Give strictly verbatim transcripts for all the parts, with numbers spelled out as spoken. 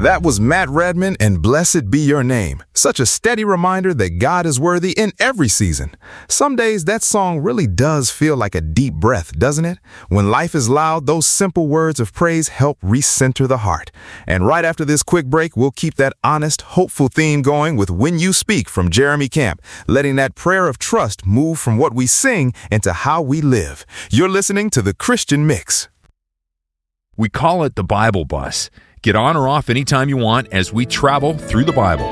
That was Matt Redman and Blessed Be Your Name. Such a steady reminder that God is worthy in every season. Some days that song really does feel like a deep breath, doesn't it? When life is loud, those simple words of praise help recenter the heart. And right after this quick break, we'll keep that honest, hopeful theme going with When You Speak from Jeremy Camp, letting that prayer of trust move from what we sing into how we live. You're listening to The Christian Mix. We call it the Bible Bus. Get on or off anytime you want as we travel through the Bible.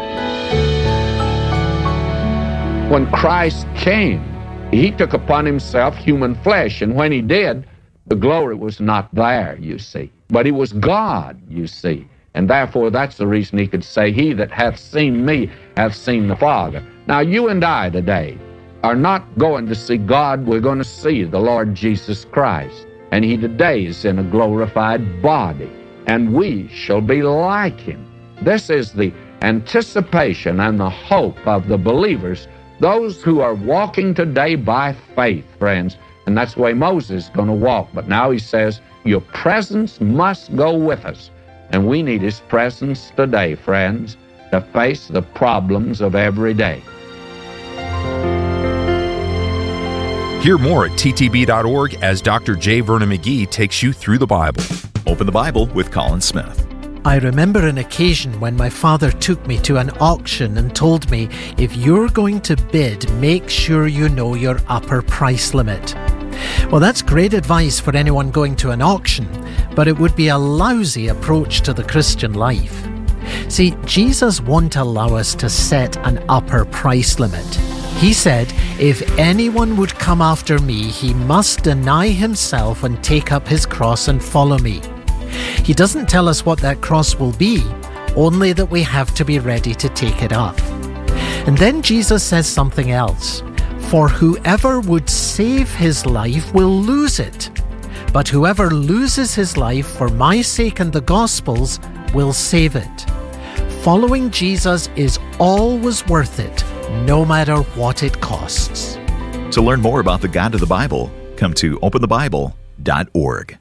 When Christ came, he took upon himself human flesh, and when he did, the glory was not there, you see. But he was God, you see. And therefore, that's the reason he could say, He that hath seen me hath seen the Father. Now, you and I today are not going to see God. We're going to see the Lord Jesus Christ. And he today is in a glorified body, and we shall be like him. This is the anticipation and the hope of the believers, those who are walking today by faith, friends. And that's the way Moses is going to walk. But now he says, your presence must go with us. And we need his presence today, friends, to face the problems of every day. Hear more at T T B dot org as Doctor J. Vernon McGee takes you through the Bible. Open the Bible with Colin Smith. I remember an occasion when my father took me to an auction and told me, if you're going to bid, make sure you know your upper price limit. Well, that's great advice for anyone going to an auction, but it would be a lousy approach to the Christian life. See, Jesus won't allow us to set an upper price limit. He said, if anyone would come after me, he must deny himself and take up his cross and follow me. He doesn't tell us what that cross will be, only that we have to be ready to take it up. And then Jesus says something else. For whoever would save his life will lose it, but whoever loses his life for my sake and the gospel's will save it. Following Jesus is always worth it, no matter what it costs. To learn more about the God of the Bible, come to open the bible dot org.